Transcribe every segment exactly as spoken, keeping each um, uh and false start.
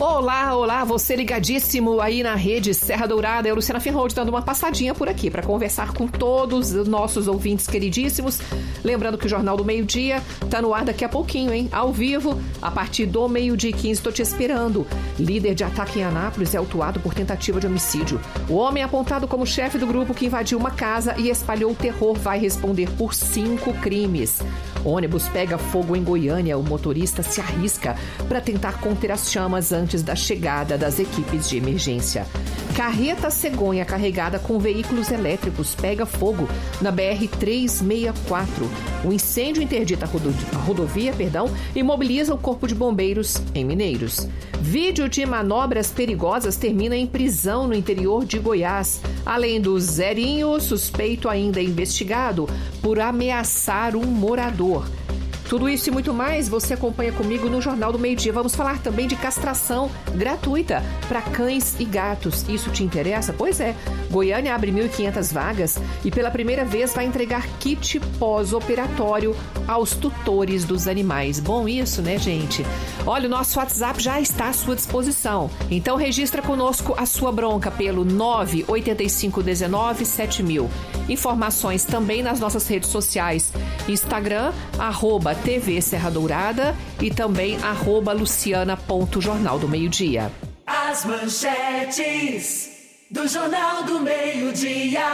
Olá, olá, você ligadíssimo aí na rede Serra Dourada. Eu, Luciana Firhold, dando uma passadinha por aqui para conversar com todos os nossos ouvintes queridíssimos. Lembrando que o Jornal do Meio-Dia tá no ar daqui a pouquinho, hein? Ao vivo, a partir do meio-dia e quinze, tô te esperando. Líder de ataque em Anápolis é autuado por tentativa de homicídio. O homem apontado como chefe do grupo que invadiu uma casa e espalhou o terror vai responder por cinco crimes. Ônibus pega fogo em Goiânia. O motorista se arrisca para tentar conter as chamas antes da chegada das equipes de emergência. Carreta cegonha carregada com veículos elétricos pega fogo na B R trezentos e sessenta e quatro. O incêndio interdita a, rodo- a rodovia perdão, e mobiliza o Corpo de Bombeiros em Mineiros. Vídeo de manobras perigosas termina em prisão no interior de Goiás. Além do Zerinho, o suspeito ainda é investigado por ameaçar um morador. Tudo isso e muito mais você acompanha comigo no Jornal do Meio-Dia. Vamos falar também de castração gratuita para cães e gatos. Isso te interessa? Pois é. Goiânia abre mil e quinhentas vagas e pela primeira vez vai entregar kit pós-operatório aos tutores dos animais. Bom isso, né, gente? Olha, o nosso WhatsApp já está à sua disposição. Então registra conosco a sua bronca pelo nove oito cinco um nove sete mil. Informações também nas nossas redes sociais. Instagram, arroba T V Serra Dourada e também arroba luciana.jornal do meio-dia. As manchetes do Jornal do Meio-Dia.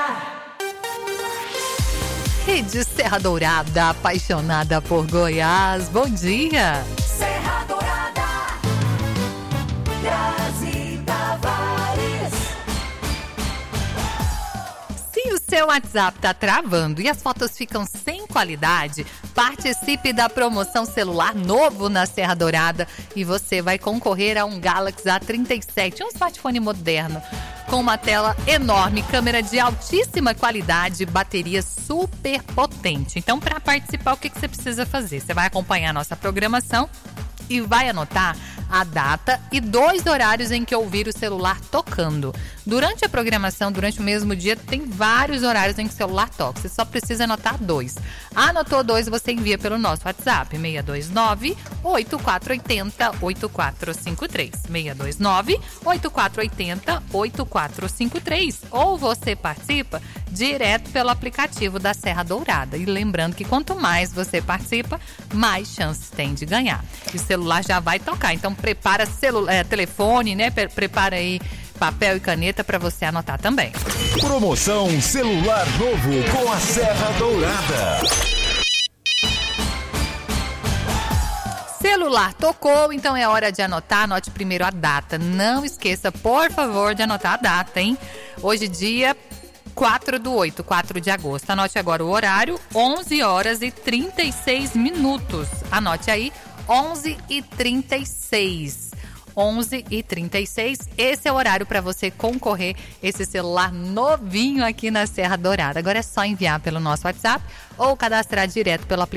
Rede Serra Dourada, apaixonada por Goiás. Bom dia! Serra Dourada, Grazi Tavares. Se o seu WhatsApp tá travando e as fotos ficam sem qualidade, participe da promoção celular novo na Serra Dourada e você vai concorrer a um Galaxy A trinta e sete, um smartphone moderno com uma tela enorme, câmera de altíssima qualidade, bateria super potente. Então, para participar, o que, que você precisa fazer? Você vai acompanhar a nossa programação e vai anotar a data e dois horários em que ouvir o celular tocando. Durante a programação, durante o mesmo dia, tem vários horários em que o celular toca. Você só precisa anotar dois. Anotou dois, você envia pelo nosso WhatsApp, seis dois nove, oito quatro oito zero, oito quatro cinco três. seis dois nove, oito quatro oito zero, oito quatro cinco três. Ou você participa direto pelo aplicativo da Serra Dourada. E lembrando que quanto mais você participa, mais chances tem de ganhar. E o celular já vai tocar. Então, prepara celu- é, telefone, né? Pre- prepara aí papel e caneta para você anotar também. Promoção celular novo com a Serra Dourada. Celular tocou, então é hora de anotar. Anote primeiro a data. Não esqueça, por favor, de anotar a data, hein? Hoje, dia quatro do oito, quatro de agosto. Anote agora o horário, onze horas e trinta e seis minutos. Anote aí, onze e trinta e seis. onze e trinta e seis, esse é o horário para você concorrer esse celular novinho aqui na Serra Dourada. Agora é só enviar pelo nosso WhatsApp ou cadastrar direto pelo aplicativo